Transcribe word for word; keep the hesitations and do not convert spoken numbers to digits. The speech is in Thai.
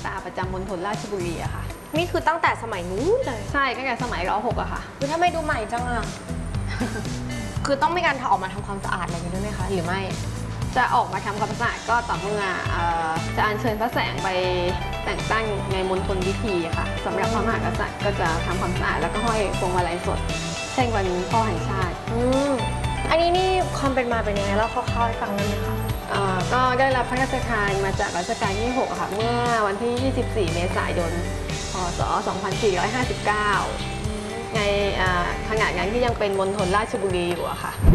สะอาดประจำมณฑลราชบุรีอะค่ะนี่คือตั้งแต่สมัยนู้นเลยใช่ตั้งแต่สมัยรหกอะค่ะคือถ้าไม่ดูใหม่จังอะคือต้องมีการออกมาทำความสะอาดอะไรอย่างนี้ด้วยไหมคะหรือไม่จะออกมาทำความสะอาดก็ต่อเมื่อจะอัญเชิญพระแสงไปแต่งตั้งในมณฑลพิธีค่ะสำหรับพระมหากษัตริย์ก็จะทำความสะอาดแล้วก็ห้อยพวงมาลัยสดเช่นวันพ่อแห่งชาติอืมอันนี้นี่ความเป็นมาเป็นยังไงแล้วคร่าวๆให้ฟังได้ไหมคะก็ได้รับพระราชทานมาจากรัชกาลที่หกค่ะเมื่อวันที่ยี่สิบสี่เมษายนพ.ศ. สองพันสี่ร้อยห้าสิบเก้าในขณะนั้นที่ยังเป็นมณฑลราชบุรีอยู่อะค่ะ